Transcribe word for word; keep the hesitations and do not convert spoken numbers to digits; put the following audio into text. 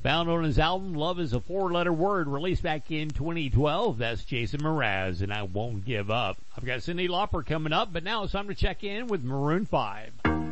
Found on his album Love is a Four-Letter Word, released back in twenty twelve. That's Jason Mraz, and I Won't Give Up. I've got Cyndi Lauper coming up, but now it's time to check in with Maroon five.